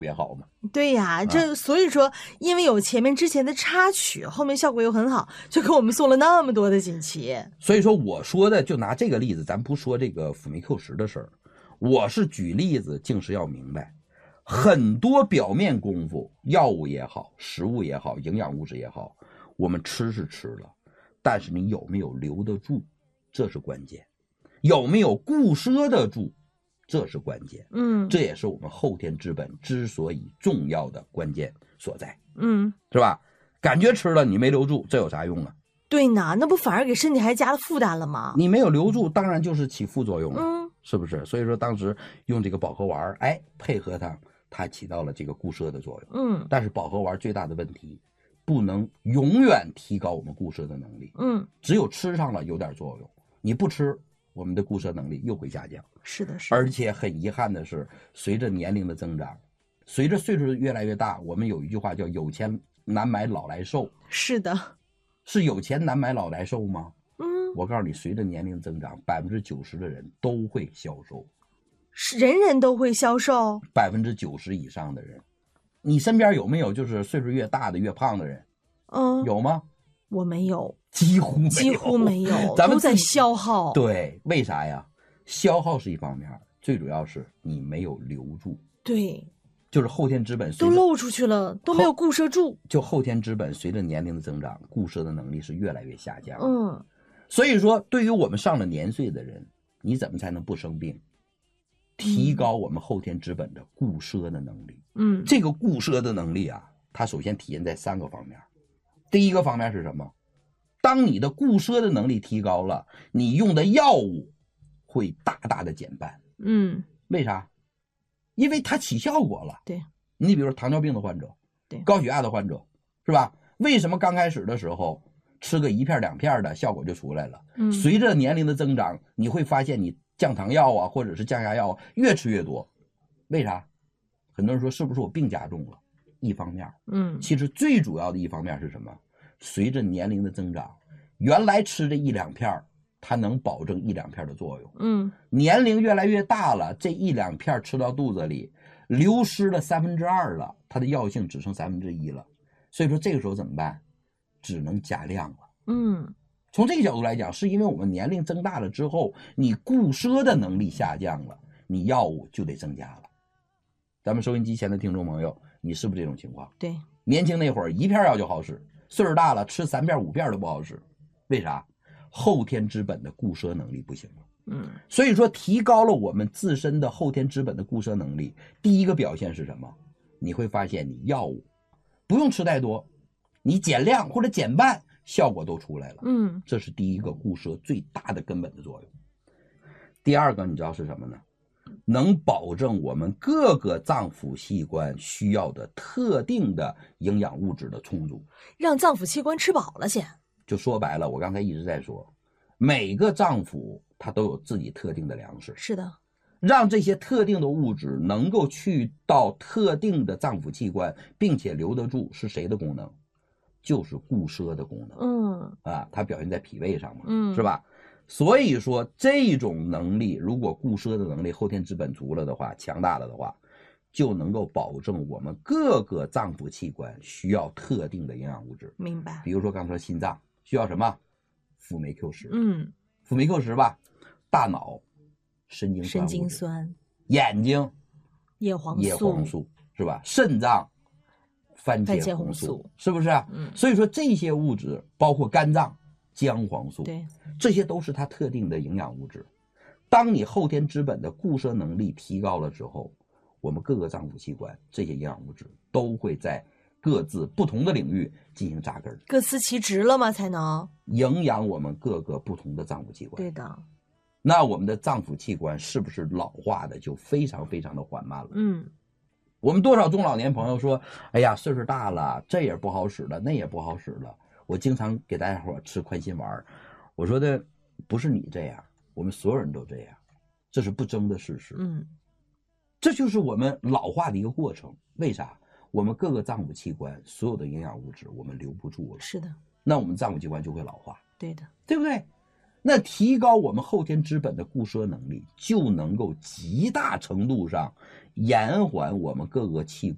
别好嘛。 对呀，所以说，因为有前面之前的插曲，后面效果又很好，就给我们送了那么多的锦旗。 所以说我说的就拿这个例子，咱不说这个辅酶 Q10的事儿，我是举例子，竟是要明白，很多表面功夫，药物也好，食物也好，营养物质也好，我们吃是吃了，但是你有没有留得住，这是关键，有没有固摄得住，这是关键。这也是我们后天之本之所以重要的关键所在。是吧？感觉吃了你没留住，这有啥用啊？ 对呢，那不反而给身体还加了负担了吗？ 你没有留住，当然就是起副作用了。是不是？所以说当时用这个保和丸，配合它起到了这个固摄的作用。但是保和丸最大的问题，不能永远提高我们固摄的能力。只有吃上了有点作用，你不吃，我们的固摄能力又会下降。 是的，是的。 而且很遗憾的是，随着年龄的增长，随着岁数越来越大，我们有一句话叫有钱难买老来瘦。 是的。 是有钱难买老来瘦吗？我告诉你，随着年龄增长，90%的人都会消瘦。 是人人都会消瘦 ？90%以上的人，你身边有没有就是岁数越大的越胖的人？有吗？ 我没有， 几乎没有， 都在消耗。 对，为啥呀？消耗是一方面，最主要是你没有留住。 对。 就是后天之本都漏出去了，都没有固摄住。 就后天之本随着年龄的增长，固摄的能力是越来越下降。所以说对于我们上了年岁的人，你怎么才能不生病？提高我们后天之本的固摄的能力。这个固摄的能力啊，它首先体现在3个方面。第一个方面是什么？当你的固摄的能力提高了，你用的药物会大大的减半。为啥？因为它起效果了。 对， 你比如说糖尿病的患者， 对， 高血压的患者，是吧？为什么刚开始的时候吃个1片2片的效果就出来了？随着年龄的增长，你会发现你降糖药啊，或者是降压药越吃越多。为啥？很多人说是不是我病加重了？一方面，其实最主要的一方面是什么？随着年龄的增长，原来吃这1、2片。它能保证1、2片的作用。年龄越来越大了，这1、2片吃到肚子里，流失了2/3了，它的药性只剩1/3了。所以说这个时候怎么办？只能加量了。从这个角度来讲，是因为我们年龄增大了之后，你固摄的能力下降了，你药物就得增加了。咱们收音机前的听众朋友，你是不是这种情况？ 对， 年轻那会儿1片药就好使，岁数大了吃3片5片都不好使。为啥？后天之本的固摄能力不行了。所以说提高了我们自身的后天之本的固摄能力，第一个表现是什么？你会发现你药物不用吃太多，你减量或者减半，效果都出来了。这是第一个固摄最大的根本的作用。第二个你知道是什么呢？能保证我们各个脏腑器官需要的特定的营养物质的充足， 让脏腑器官吃饱了先。 就说白了，我刚才一直在说，每个脏腑它都有自己特定的粮食。 是的， 让这些特定的物质能够去到特定的脏腑器官，并且留得住，是谁的功能？就是固摄的功能。它表现在脾胃上嘛，是吧？所以说这种能力，如果固摄的能力后天之本足了的话，强大了的话，就能够保证我们各个脏腑器官需要特定的营养物质。 明白。 比如说刚才说心脏需要什么？辅酶 Q10。辅酶 Q10吧，大脑神经酸，眼睛叶黄素是吧？肾脏番茄红素，是不是？所以说这些物质包括肝脏姜黄素， 对， 这些都是它特定的营养物质。当你后天之本的固摄能力提高了之后，我们各个脏腑器官这些营养物质都会在各自不同的领域进行扎根， 各司其职了吗？才能营养我们各个不同的脏腑器官。 对的。 那我们的脏腑器官是不是老化的就非常非常的缓慢了？我们多少中老年朋友说，哎呀，岁数大了，这也不好使了，那也不好使了。我经常给大家伙吃宽心丸，我说的不是你这样，我们所有人都这样，这是不争的事实。这就是我们老化的一个过程。为啥？我们各个脏腑器官所有的营养物质我们留不住了， 是的， 那我们脏腑器官就会老化。 对的， 对不对？那提高我们后天之本的固摄能力，就能够极大程度上延缓我们各个器官